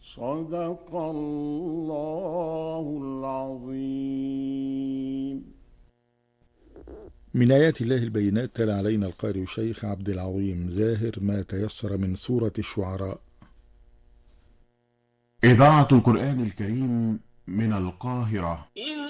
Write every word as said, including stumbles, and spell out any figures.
صدق الله العظيم. من آيات الله البينات تلا علينا القارئ الشيخ عبد العظيم زاهر ما تيسر من سورة الشعراء. إذاعة القرآن الكريم من القاهرة.